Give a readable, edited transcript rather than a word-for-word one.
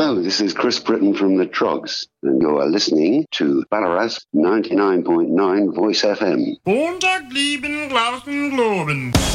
Hello, this is Chris Britton from the Trogs, and you are listening to Ballarat 99.9 Voice FM. Montag, lieben, Glauben, Globen.